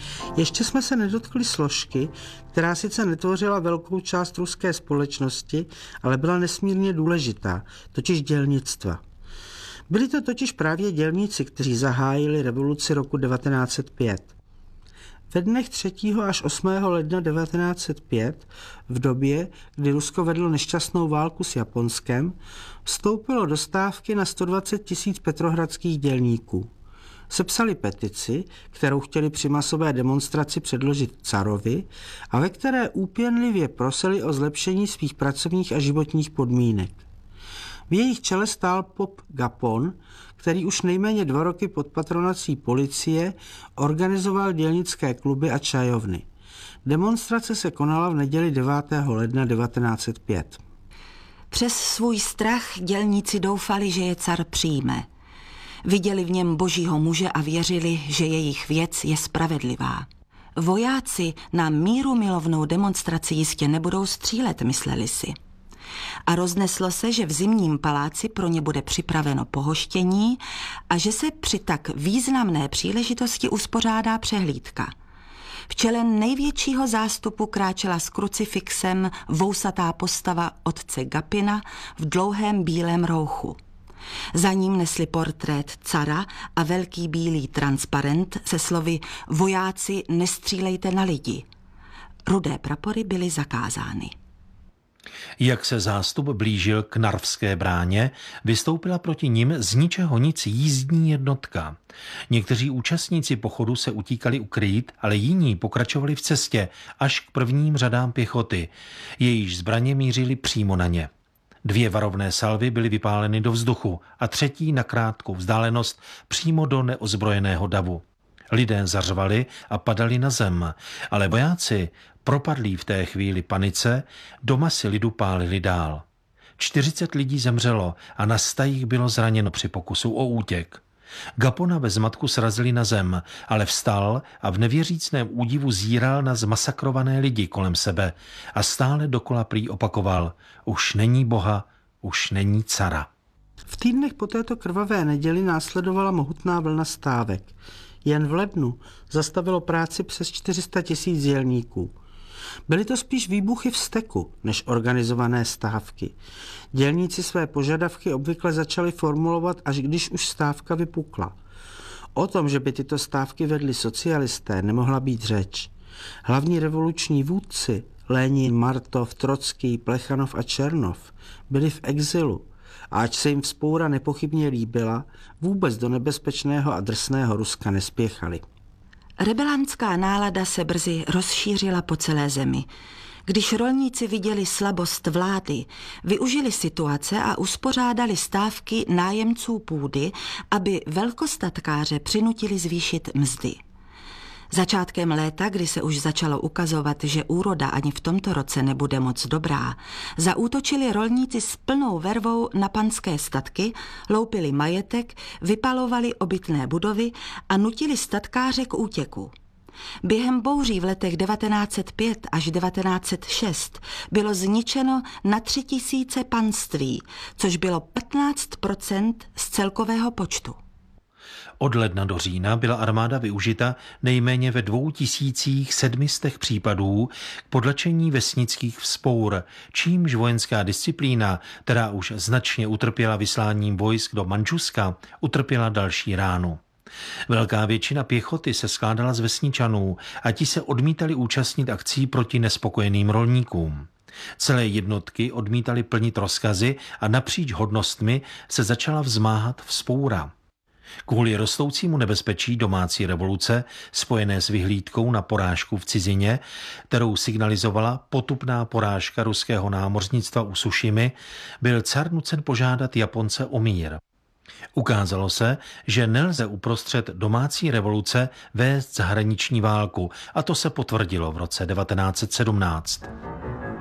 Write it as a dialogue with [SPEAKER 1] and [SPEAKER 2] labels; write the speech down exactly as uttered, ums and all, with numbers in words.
[SPEAKER 1] Ještě jsme se nedotkli složky, která sice netvořila velkou část ruské společnosti, ale byla nesmírně důležitá, totiž dělnictva. Byli to totiž právě dělníci, kteří zahájili revoluci roku devatenáct set pět. Ve dnech třetího až osmého ledna devatenáct set pět, v době, kdy Rusko vedlo nešťastnou válku s Japonskem, vstoupilo do stávky na sto dvacet tisíc petrohradských dělníků. Sepsali petici, kterou chtěli při masové demonstraci předložit carovi a ve které úpěnlivě prosili o zlepšení svých pracovních a životních podmínek. V jejich čele stál pop Gapon, který už nejméně dva roky pod patronací policie organizoval dělnické kluby a čajovny. Demonstrace se konala v neděli devátého ledna devatenáct set pět.
[SPEAKER 2] Přes svůj strach dělníci doufali, že je car přijme. Viděli v něm božího muže a věřili, že jejich věc je spravedlivá. Vojáci na mírumilovnou demonstraci jistě nebudou střílet, mysleli si. A rozneslo se, že v Zimním paláci pro ně bude připraveno pohoštění a že se při tak významné příležitosti uspořádá přehlídka. V čele největšího zástupu kráčela s krucifixem vousatá postava otce Gapina v dlouhém bílém rouchu. Za ním nesli portrét cara a velký bílý transparent se slovy vojáci, nestřílejte na lidi. Rudé prapory byly zakázány.
[SPEAKER 3] Jak se zástup blížil k Narvské bráně, vystoupila proti nim z ničeho nic jízdní jednotka. Někteří účastníci pochodu se utíkali ukrýt, ale jiní pokračovali v cestě až k prvním řadám pěchoty. Jejíž zbraně mířily přímo na ně. Dvě varovné salvy byly vypáleny do vzduchu a třetí na krátkou vzdálenost přímo do neozbrojeného davu. Lidé zařvali a padali na zem, ale vojáci, propadlí v té chvíli panice, do masy lidu pálili dál. čtyřicet lidí zemřelo a na stajích bylo zraněno při pokusu o útěk. Gapona ve zmatku srazili na zem, ale vstal a v nevěřícném údivu zíral na zmasakrované lidi kolem sebe a stále dokola prý opakoval: už není Boha, už není cara.
[SPEAKER 1] V týdnech po této krvavé neděli následovala mohutná vlna stávek. Jen v lednu zastavilo práci přes čtyři sta tisíc dělníků. Byly to spíš výbuchy vzteku než organizované stávky. Dělníci své požadavky obvykle začali formulovat, až když už stávka vypukla. O tom, že by tyto stávky vedli socialisté, nemohla být řeč. Hlavní revoluční vůdci Lenin, Martov, Trocký, Plechanov a Černov byli v exilu a ač se jim vzpoura nepochybně líbila, vůbec do nebezpečného a drsného Ruska nespěchali.
[SPEAKER 2] Rebelantská nálada se brzy rozšířila po celé zemi. Když rolníci viděli slabost vlády, využili situace a uspořádali stávky nájemců půdy, aby velkostatkáře přinutili zvýšit mzdy. Začátkem léta, kdy se už začalo ukazovat, že úroda ani v tomto roce nebude moc dobrá, zaútočili rolníci s plnou vervou na panské statky, loupili majetek, vypalovali obytné budovy a nutili statkáře k útěku. Během bouří v letech devatenáct set pět až devatenáct set šest bylo zničeno na tři tisíce panství, což bylo patnáct procent z celkového počtu.
[SPEAKER 3] Od ledna do října byla armáda využita nejméně ve dvou tisících sedmistech případů k potlačení vesnických vzpour, čímž vojenská disciplína, která už značně utrpěla vysláním vojsk do Mandžuska, utrpěla další ránu. Velká většina pěchoty se skládala z vesničanů a ti se odmítali účastnit akcí proti nespokojeným rolníkům. Celé jednotky odmítali plnit rozkazy a napříč hodnostmi se začala vzmáhat vzpoura. Kvůli rostoucímu nebezpečí domácí revoluce, spojené s vyhlídkou na porážku v cizině, kterou signalizovala potupná porážka ruského námořnictva u Sušimy, byl car nucen požádat Japonce o mír. Ukázalo se, že nelze uprostřed domácí revoluce vést zahraniční válku, a to se potvrdilo v roce devatenáct set sedmnáct.